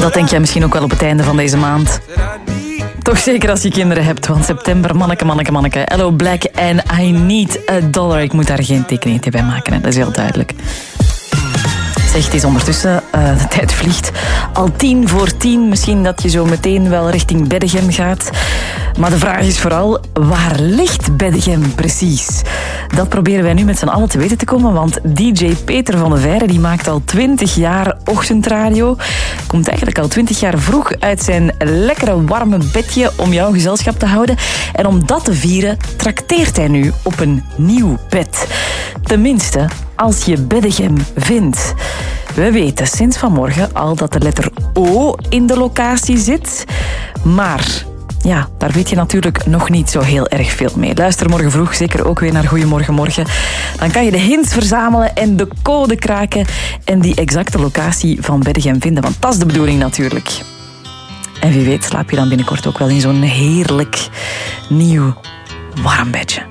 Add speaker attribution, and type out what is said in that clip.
Speaker 1: Dat denk jij misschien ook wel op het einde van deze maand. Toch zeker als je kinderen hebt, want september, manneke. Hello Black and I need $1. Ik moet daar geen tekeningetje bij maken, hè. Dat is heel duidelijk. Zeg, het is ondertussen, de tijd vliegt. Al 10:10, misschien dat je zo meteen wel richting Beddegem gaat. Maar de vraag is vooral, waar ligt Beddegem precies? Dat proberen wij nu met z'n allen te weten te komen, want DJ Peter van de Veire die maakt al 20 jaar ochtendradio. Komt eigenlijk al 20 jaar vroeg uit zijn lekkere warme bedje om jouw gezelschap te houden. En om dat te vieren trakteert hij nu op een nieuw bed. Tenminste, als je Beddegem vindt. We weten sinds vanmorgen al dat de letter O in de locatie zit. Maar ja, daar weet je natuurlijk nog niet zo heel erg veel mee. Luister morgen vroeg zeker ook weer naar Goeiemorgen Morgen. Dan kan je de hints verzamelen en de code kraken en die exacte locatie van Beddegem vinden. Want dat is de bedoeling natuurlijk. En wie weet slaap je dan binnenkort ook wel in zo'n heerlijk nieuw warm bedje.